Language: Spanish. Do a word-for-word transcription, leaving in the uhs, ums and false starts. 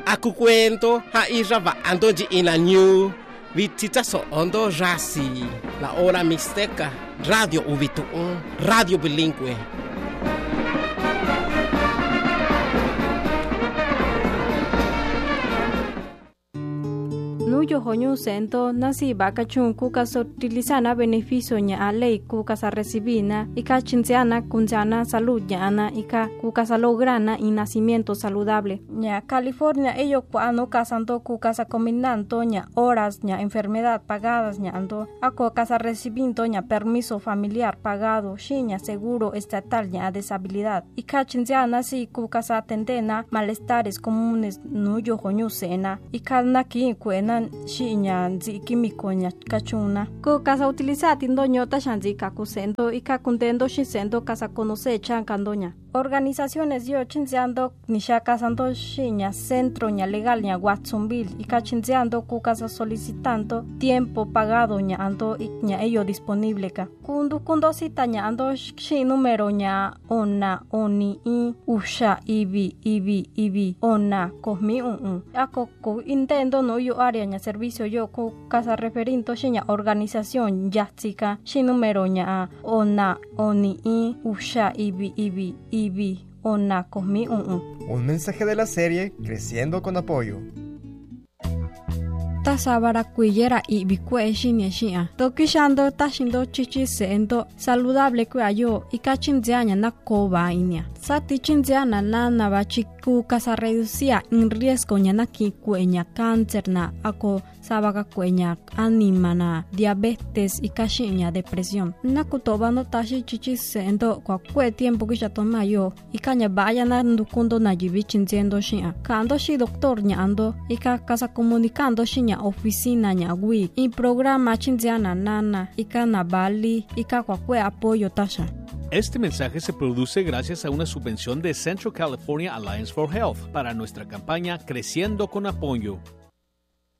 Aku cuento ha iraba andoji ina new vitita so ondo rasi la hora mixteca radio ubitu radio bilingüe. Nuyo honyu sento nasi baka chun kuka so utilizana beneficio nya lei kuka sa recibina ika chinziana kunziana salud nya ika kuka sa lograna y nacimiento saludable nya California ello cuando casanto kuka sa combinando nya horas nya enfermedad pagadas nya ando ako casa recibinto nya permiso familiar pagado shinya seguro estatal nya deshabilidad ika chinziana si kuka sa tendena malestares comunes nuyo honyu sena ika naki kuena shinya nzi químico nya kachuna ko casa utilizati ndoño tashanzi kakusento ika kuntendo shisento casa conoce chankandoña organizaciones yo chinziando nisha casando shinya centro nya legal nya Watsonville ika chinziando ku casa solicitando tiempo pagado nya ando nya ello disponible ka kundu kundo sita nya ando shi número nya ona oni i usha ibi ibi ibi ona komi un ako ko intendo no yo área nya servicio yo ku casa referinto shinya organización yatsika shi número nya ona oni i usha ibi ibi ibi ona komi un un mensaje de la serie Creciendo con Apoyo. Tasabara kuyera y bikue shinya shia tokishando tashindo chichi sendo saludable kuayo ikachinzianya na koba inya sati chinziana na na bachiku casa reducía en riesgo nya na kikuenya cáncer na ako sabaka kuenya anima na diabetes ikashinya depresión na kutobano tashi chichi sendo kwa kwe tiempo kisha tomayo ikanya baya na ndukundo na jibi chinziendo shia kando shi doctor nya ando ika casa comunicando shinya oficina nyagui y programa chinziana nana ika nabali ika kwa kwe apoyo tasha. Este mensaje se produce gracias a una subvención de Central California Alliance for Health para nuestra campaña Creciendo con Apoyo.